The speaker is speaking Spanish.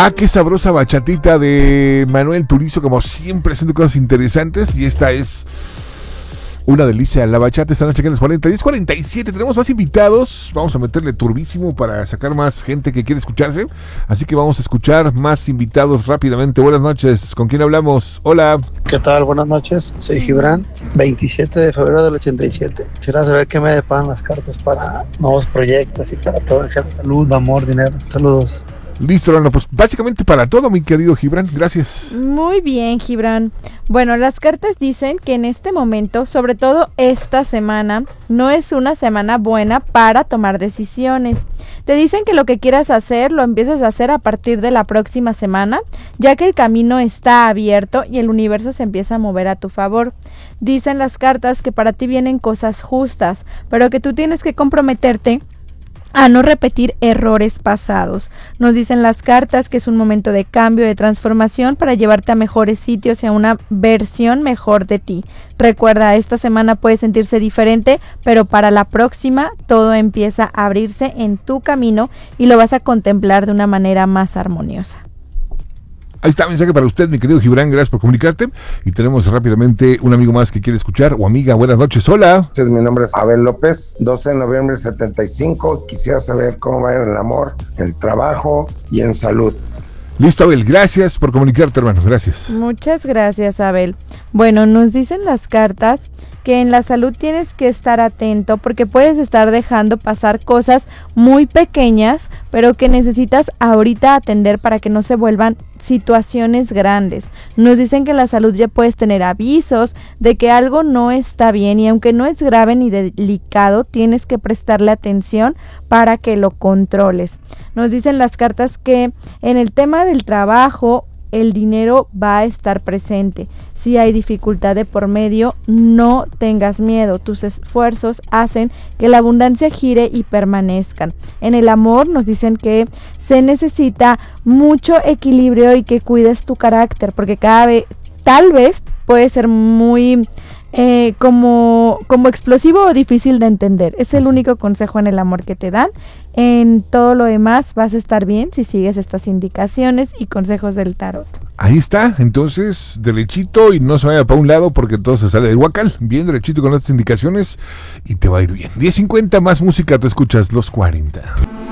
Ah, qué sabrosa bachatita de Manuel Turizo, como siempre haciendo cosas interesantes. Y esta es una delicia, la bachata esta noche aquí en los 40. 10:47, tenemos más invitados. Vamos a meterle turbísimo para sacar más gente que quiere escucharse. Así que vamos a escuchar más invitados rápidamente. Buenas noches, ¿con quién hablamos? Hola. ¿Qué tal? Buenas noches, soy Gibran, 27 de febrero del 87. Quisiera saber qué me deparan las cartas para nuevos proyectos y para todo en general. Salud, amor, dinero. Saludos. Listo, bueno, pues básicamente para todo, mi querido Gibran, gracias. Muy bien, Gibran. Bueno, las cartas dicen que en este momento, sobre todo esta semana, no es una semana buena para tomar decisiones. Te dicen que lo que quieras hacer, lo empieces a hacer a partir de la próxima semana, ya que el camino está abierto y el universo se empieza a mover a tu favor. Dicen las cartas que para ti vienen cosas justas, pero que tú tienes que comprometerte a no repetir errores pasados. Nos dicen las cartas que es un momento de cambio, de transformación para llevarte a mejores sitios y a una versión mejor de ti. Recuerda, esta semana puede sentirse diferente, pero para la próxima todo empieza a abrirse en tu camino y lo vas a contemplar de una manera más armoniosa. Ahí está, mensaje para usted, mi querido Gibran, gracias por comunicarte. Y tenemos rápidamente un amigo más que quiere escuchar, o amiga, buenas noches, hola. Mi nombre es Abel López, 12 de noviembre del 75. Quisiera saber cómo va en el amor, en el trabajo y en salud. Listo, Abel, gracias por comunicarte, hermano, gracias. Muchas gracias, Abel. Bueno, nos dicen las cartas que en la salud tienes que estar atento porque puedes estar dejando pasar cosas muy pequeñas, pero que necesitas ahorita atender para que no se vuelvan situaciones grandes. Nos dicen que en la salud ya puedes tener avisos de que algo no está bien y aunque no es grave ni delicado, tienes que prestarle atención para que lo controles. Nos dicen las cartas que en el tema del trabajo, el dinero va a estar presente. Si hay dificultad de por medio, no tengas miedo. Tus esfuerzos hacen que la abundancia gire y permanezcan. En el amor nos dicen que se necesita mucho equilibrio y que cuides tu carácter, porque tal vez puede ser muy como explosivo o difícil de entender. Es el único consejo en el amor que te dan. En todo lo demás vas a estar bien si sigues estas indicaciones y consejos del tarot. Ahí está, entonces derechito y no se vaya para un lado porque todo se sale del huacal. Bien derechito con estas indicaciones y te va a ir bien. 10:50, más música, tú escuchas los 40.